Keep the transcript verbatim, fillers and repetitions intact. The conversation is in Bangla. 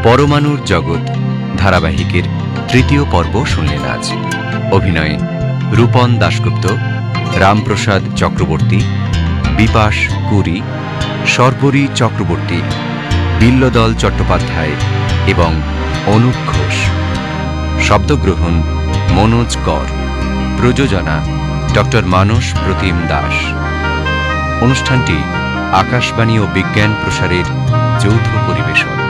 পরমাণুর জগৎ ধারাবাহিকের তৃতীয় পর্ব শুনলেন আজ। অভিনয়ে রূপন দাশগুপ্ত, রামপ্রসাদ চক্রবর্তী, বিপাশ কুরি, শর্বরী চক্রবর্তী, বিল্লদল চট্টোপাধ্যায় এবং অনুপ ঘোষ। শব্দগ্রহণ মনোজ কর। প্রযোজনা ডক্টর মানস প্রতিম দাস। অনুষ্ঠানটি আকাশবাণী ও বিজ্ঞান প্রসারের যৌথ